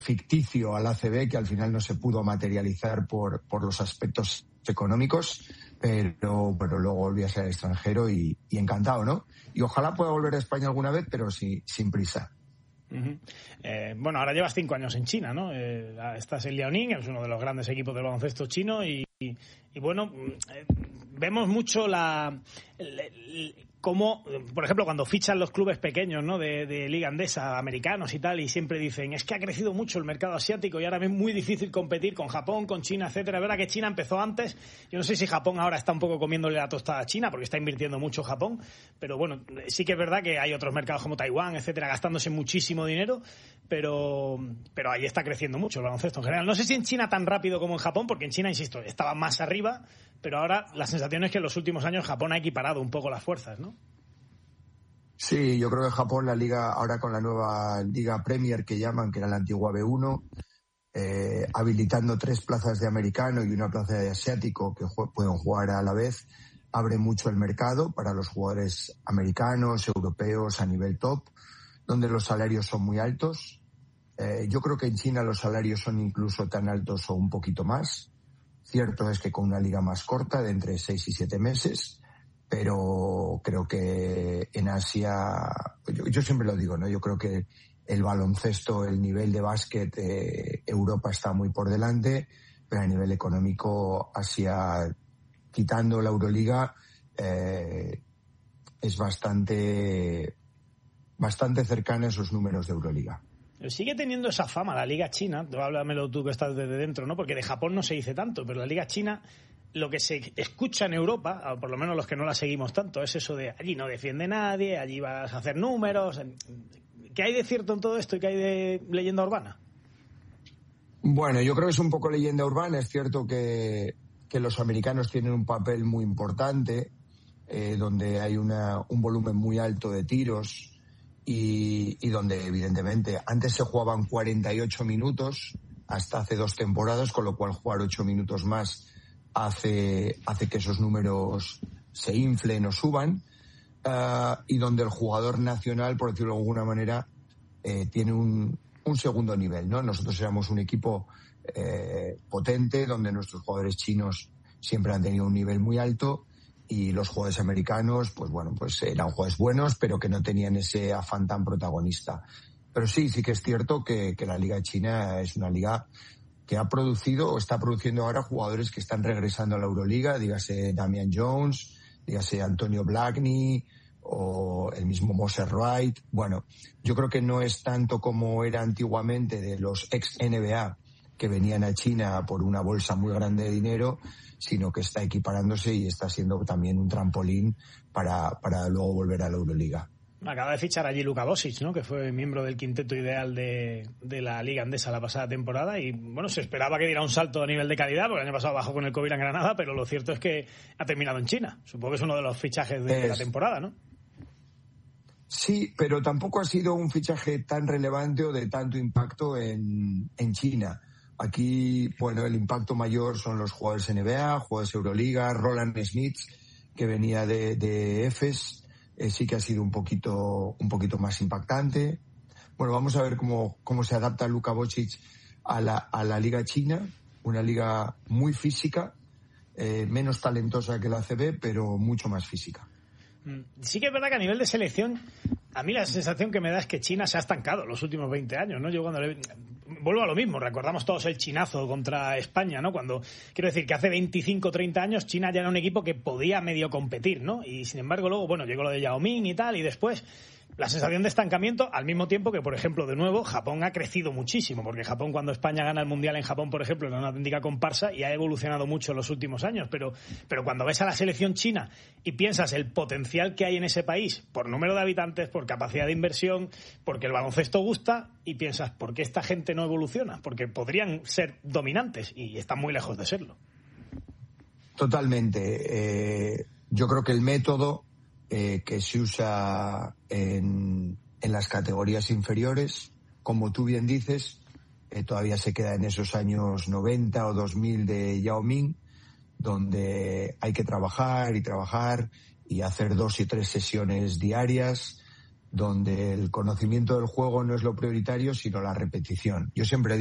ficticio al ACB que al final no se pudo materializar por los aspectos económicos, pero bueno, luego volví a ser extranjero y encantado, ¿no? Y ojalá pueda volver a España alguna vez, pero sin prisa. Uh-huh. Bueno, ahora llevas 5 años en China, ¿no? Estás en Liaoning, es uno de los grandes equipos del baloncesto chino y bueno, vemos mucho cómo, por ejemplo, cuando fichan los clubes pequeños, ¿no? de Liga Andesa, americanos y tal, y siempre dicen, es que ha crecido mucho el mercado asiático y ahora es muy difícil competir con Japón, con China, etcétera. Es verdad que China empezó antes. Yo no sé si Japón ahora está un poco comiéndole la tostada a China porque está invirtiendo mucho Japón, pero bueno, sí que es verdad que hay otros mercados como Taiwán, etcétera, gastándose muchísimo dinero, pero ahí está creciendo mucho el baloncesto en general. No sé si en China tan rápido como en Japón, porque en China, insisto, estaba más arriba, pero ahora la sensación es que en los últimos años Japón ha equiparado un poco las fuerzas, ¿no? Sí, yo creo que Japón, la liga, ahora con la nueva Liga Premier que llaman, que era la antigua B1, habilitando 3 plazas de americano y una plaza de asiático que pueden jugar a la vez, abre mucho el mercado para los jugadores americanos, europeos a nivel top, donde los salarios son muy altos. Yo creo que en China los salarios son incluso tan altos o un poquito más. Cierto es que con una liga más corta, de entre 6 y 7 meses, pero creo que en Asia, yo siempre lo digo, ¿no? Yo creo que el baloncesto, el nivel de básquet, Europa está muy por delante, pero a nivel económico, Asia, quitando la Euroliga, es bastante cercana a esos números de Euroliga. Sigue teniendo esa fama la Liga China, háblamelo tú que estás desde dentro, ¿no? Porque de Japón no se dice tanto, pero la Liga China, lo que se escucha en Europa, o por lo menos los que no la seguimos tanto, es eso de allí no defiende nadie, allí vas a hacer números. ¿Qué hay de cierto en todo esto y qué hay de leyenda urbana? Bueno, yo creo que es un poco leyenda urbana. Es cierto que los americanos tienen un papel muy importante, donde hay un volumen muy alto de tiros y donde evidentemente antes se jugaban 48 minutos hasta hace 2 temporadas, con lo cual jugar 8 minutos más hace que esos números se inflen o suban, y donde el jugador nacional, por decirlo de alguna manera, tiene un segundo nivel, ¿no? Nosotros éramos un equipo potente, donde nuestros jugadores chinos siempre han tenido un nivel muy alto y los jugadores americanos, pues bueno, pues eran jugadores buenos, pero que no tenían ese afán tan protagonista. Pero sí que es cierto que la Liga China es una liga que ha producido o está produciendo ahora jugadores que están regresando a la Euroliga, dígase Damian Jones, dígase Antonio Blackney o el mismo Moses Wright. Bueno, yo creo que no es tanto como era antiguamente de los ex-NBA que venían a China por una bolsa muy grande de dinero, sino que está equiparándose y está siendo también un trampolín para luego volver a la Euroliga. Acaba de fichar allí Luka Bosic, ¿no? Que fue miembro del quinteto ideal de la Liga Andesa la pasada temporada y, bueno, se esperaba que diera un salto a nivel de calidad, porque el año pasado bajó con el COVID en Granada, pero lo cierto es que ha terminado en China. Supongo que es uno de los fichajes de la temporada, ¿no? Sí, pero tampoco ha sido un fichaje tan relevante o de tanto impacto en China. Aquí, bueno, el impacto mayor son los jugadores NBA, jugadores Euroliga, Roland Smith, que venía de Efes. Sí que ha sido un poquito más impactante. Bueno, vamos a ver cómo se adapta Luka Bosic a la liga china, una liga muy física, menos talentosa que la ACB, pero mucho más física. Sí que es verdad que a nivel de selección, a mí la sensación que me da es que China se ha estancado los últimos 20 años, ¿no? Yo vuelvo a lo mismo, recordamos todos el chinazo contra España, ¿no? Quiero decir que hace 25, 30 años China ya era un equipo que podía medio competir, ¿no? Y sin embargo luego, bueno, llegó lo de Yao Ming y tal, y después la sensación de estancamiento, al mismo tiempo que, por ejemplo, de nuevo, Japón ha crecido muchísimo, porque Japón, cuando España gana el Mundial en Japón, por ejemplo, era una auténtica comparsa y ha evolucionado mucho en los últimos años, pero cuando ves a la selección china y piensas el potencial que hay en ese país, por número de habitantes, por capacidad de inversión, porque el baloncesto gusta, y piensas, ¿por qué esta gente no evoluciona? Porque podrían ser dominantes y están muy lejos de serlo. Totalmente. Yo creo que el método que se usa en las categorías inferiores, como tú bien dices, todavía se queda en esos años 90 o 2000 de Yao Ming, donde hay que trabajar y hacer 2 y 3 sesiones diarias, donde el conocimiento del juego no es lo prioritario, sino la repetición. Yo siempre